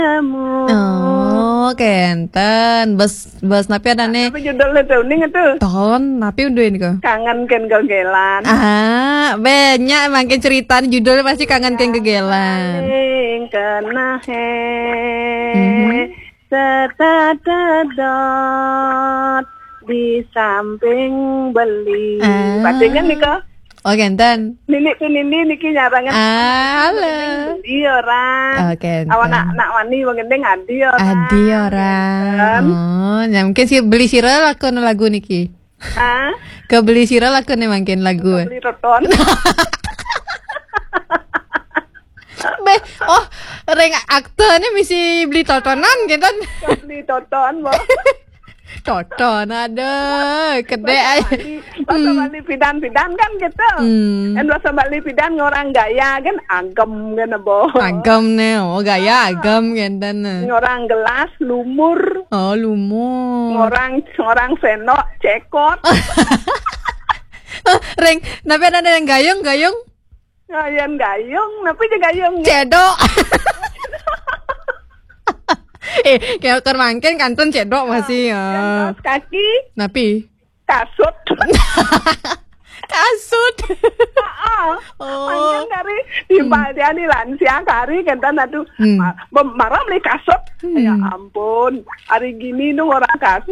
Oh, kenten. Bas napi ada nih. Tapi judulnya tuh ning itu. Ton, napi unduin ko. Kangen ken gegelan. Banyak makin cerita judulnya pasti kangen ken gegelan. Kena setadadot di samping beli. Pastinya nih kok. Oh, kenten. Nini niki nyarangan. Halo. Adi orang. Oh, kenten. Awan nak wani wong gendeng adi orang. Adi orang. Oh, ya mungkin sih beli sira lakon lagu niki. Hah? Kebeli sira lakon makin lagu. Beli toton. Oh, reng aktornya mesti beli totonan gitu. Beli toton, Bo. Toton ada gede aja. Bahasa Bali pidan-pidan kan gitu. Dan bahasa Bali pidan ngorang gaya kan agam kan, Bo. Agam nih, oh gaya agam gitu. Ngorang gelas lumur. Oh, lumur. Ngorang senok cekot. Reng, tapi ada yang gayung. Yang gayung, tapi dia gayung. Cedok. Kayak kermangken kanton cedok masih ya. Yang kaki. Napi? Kasut. Kasut. Mangken dari timbal di lansia kari kentan aduh marah beli kasut. Ya ampun, hari gini tuh orang kasut.